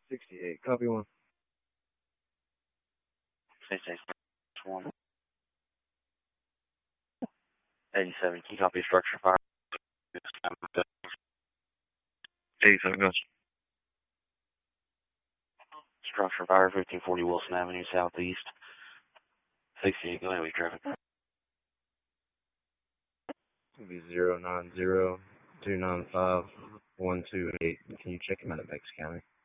68, copy one. 1. 87, can you copy structure fire? 87, goes. Structure fire, 1540 Wilson Avenue, southeast. 68, go ahead with traffic. It'll be 090-295-128. Can you check him out at Banks County?